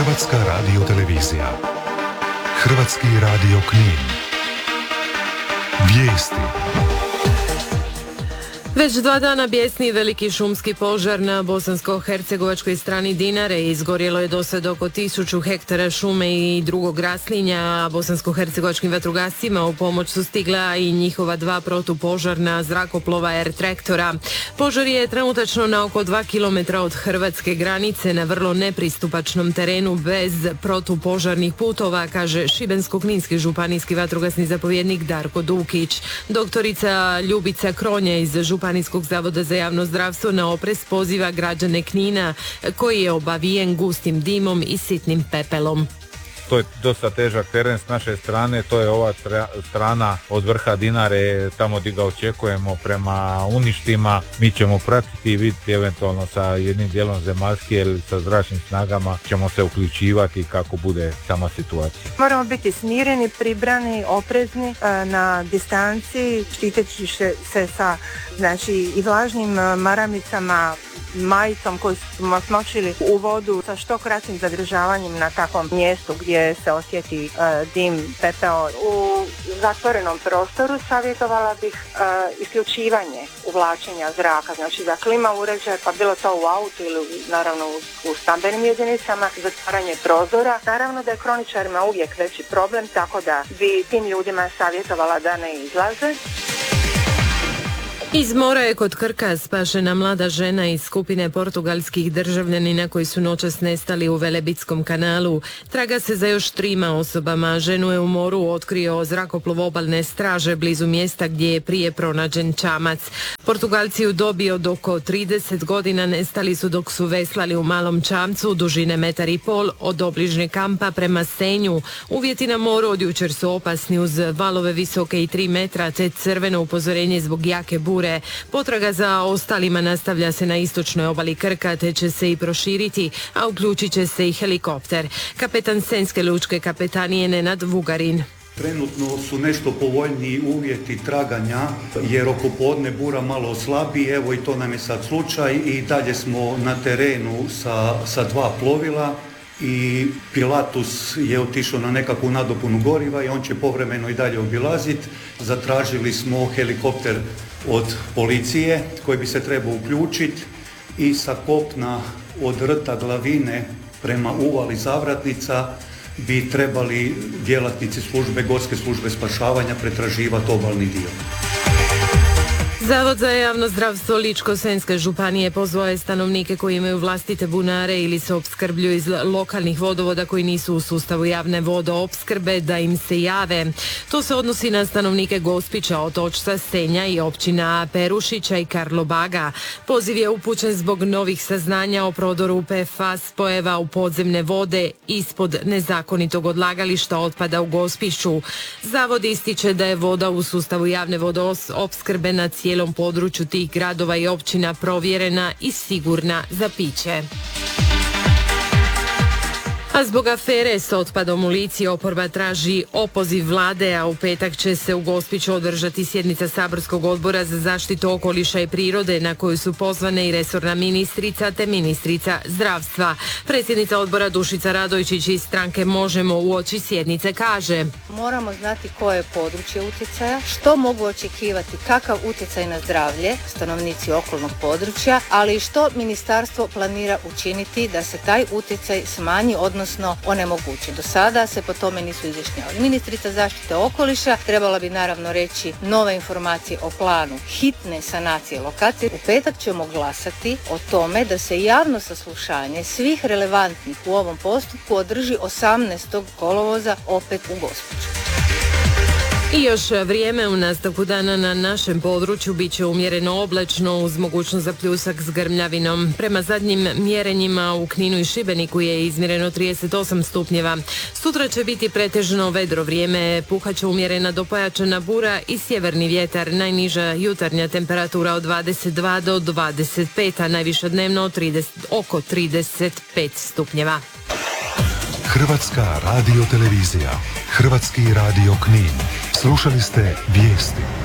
Hrvatska radiotelevizija. Hrvatski radio Knin. Vijesti. Već 2 dana bijesni veliki šumski požar na bosansko-hercegovačkoj strani Dinare. Izgorjelo je do sad oko 1000 hektara šume i drugog raslinja, a bosansko-hercegovačkim vatrogascima u pomoć su stigla i njihova 2 protupožarna zrakoplova R-traktora. Požar je trenutačno na oko 2 km od hrvatske granice na vrlo nepristupačnom terenu bez protupožarnih putova, kaže Šibensko-kninski županijski vatrogasni zapovjednik Darko Dukić. Doktorica Ljubica Kronja iz Županijskog zavoda za javno zdravstvo na oprez poziva građane Knina koji je obavijen gustim dimom i sitnim pepelom. To je dosta težak teren s naše strane, to je ova strana od vrha Dinare, tamo gdje ga očekujemo prema uništima. Mi ćemo pratiti i vidjeti eventualno sa jednim dijelom zemaljski ili sa zračnim snagama ćemo se uključivati kako bude sama situacija. Moramo biti smireni, pribrani, oprezni na distanci, štiteći se sa i vlažnim maramicama, majicom koju smo smočili u vodu sa što kraćim zadržavanjem na takvom mjestu gdje se osjeti dim, pepeo. U zatvorenom prostoru savjetovala bih isključivanje uvlačenja zraka, znači za klima uređaj, pa bilo to u autu ili naravno u stambenim jedinicama, zatvaranje prozora. Naravno da je kroničarima uvijek veći problem, tako da bi tim ljudima savjetovala da ne izlaze. Iz mora je kod Krka spašena mlada žena iz skupine portugalskih državljanina koji su noćas nestali u Velebitskom kanalu. Traga se za još 3 osobama. Ženu je u moru otkrio zrakoplov obalne straže blizu mjesta gdje je prije pronađen čamac. Portugalci u dobi od oko 30 godina nestali su dok su veslali u malom čamcu dužine 1,5 m od obližnjeg kampa prema Senju. Uvjeti na moru od jučer su opasni uz valove visoke i 3 metra te crveno upozorenje zbog jake bure. Potraga za ostalima nastavlja se na istočnoj obali Krka te će se i proširiti, a uključit će se i helikopter. Kapetan Senjske lučke kapetanije Nenad Vugarin. Trenutno su nešto povoljniji uvjeti traganja jer oko podne bura malo slabi, evo i to nam je sad slučaj i dalje smo na terenu sa 2 plovila. I Pilatus je otišao na nekakvu nadopunu goriva i on će povremeno i dalje obilaziti. Zatražili smo helikopter od policije koji bi se trebao uključiti i sa kopna od rta Glavine prema uvali Zavratnica bi trebali djelatnici gorske službe spašavanja pretraživati obalni dio. Zavod za javno zdravstvo Ličko-senjske županije pozvao je stanovnike koji imaju vlastite bunare ili se opskrbljuju iz lokalnih vodovoda koji nisu u sustavu javne vodoopskrbe da im se jave. To se odnosi na stanovnike Gospića, Otočca, Senja i općina Perušića i Karlobaga. Poziv je upućen zbog novih saznanja o prodoru PFAS spojeva u podzemne vode ispod nezakonitog odlagališta otpada u Gospiću. Zavod ističe da je voda u sustavu javne vodoopskrbe na cijelom području tih gradova i općina provjerena i sigurna za piće. A zbog afere s otpadom u Lici oporba traži opoziv vlade, a u petak će se u Gospiću održati sjednica saborskog odbora za zaštitu okoliša i prirode na koju su pozvane i resorna ministrica te ministrica zdravstva. Predsjednica odbora Dušica Radojčić iz stranke Možemo uoči sjednice kaže: moramo znati koje je područje utjecaja, što mogu očekivati, kakav utjecaj na zdravlje stanovnici okolnog područja, ali i što ministarstvo planira učiniti da se taj utjecaj smanji, odnosno onemogući. Do sada se po tome nisu izjašnjavali. Ministrica zaštite okoliša trebala bi naravno reći nove informacije o planu hitne sanacije lokacije. U petak ćemo glasati o tome da se javno saslušanje svih relevantnih u ovom postupku održi 18. kolovoza opet u Gospiću. I još vrijeme u nastavku dana na našem području bit će umjereno oblačno uz mogućnost za pljusak s grmljavinom. Prema zadnjim mjerenjima u Kninu i Šibeniku je izmjereno 38 stupnjeva. Sutra će biti pretežno vedro vrijeme, puhaće umjerena do pojačana bura i sjeverni vjetar. Najniža jutarnja temperatura od 22 do 25, a najviša dnevno oko 35 stupnjeva. Hrvatska radiotelevizija. Hrvatski radio Knin. Slušali ste vijesti.